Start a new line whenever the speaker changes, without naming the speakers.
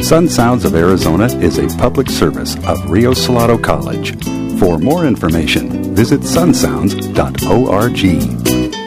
Sun Sounds of Arizona is a public service of Rio Salado College. For more information, visit sunsounds.org.